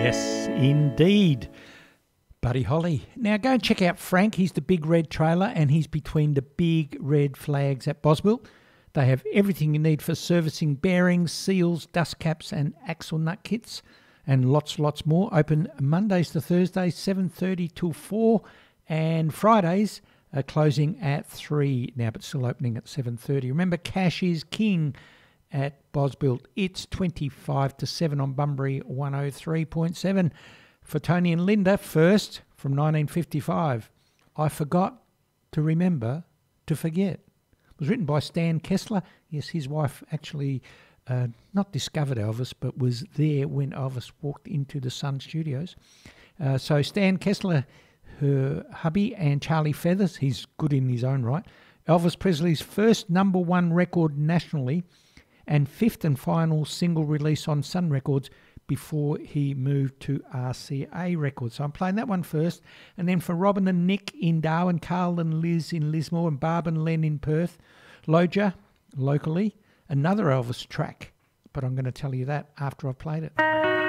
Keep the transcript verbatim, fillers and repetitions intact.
Yes, indeed. Buddy Holly. Now go and check out Frank. He's the Big Red trailer and he's between the big red flags at Boswell. They have everything you need for servicing bearings, seals, dust caps and axle nut kits and lots, lots more. Open Mondays to Thursdays, seven thirty till four, and Fridays are closing at three now, but still opening at seven thirty. Remember, cash is king at Bosbuilt. It's twenty-five to seven on Bunbury one oh three point seven. For Tony and Linda, first from nineteen fifty-five. I Forgot to Remember to Forget. It was written by Stan Kessler. Yes, his wife actually uh, not discovered Elvis, but was there when Elvis walked into the Sun Studios. Uh, so Stan Kessler, her hubby, and Charlie Feathers, he's good in his own right. Elvis Presley's first number one record nationally and fifth and final single release on Sun Records before he moved to R C A Records. So I'm playing that one first. And then for Robin and Nick in Darwin, Carl and Liz in Lismore, and Barb and Len in Perth, Loja, locally, another Elvis track. But I'm going to tell you that after I've played it.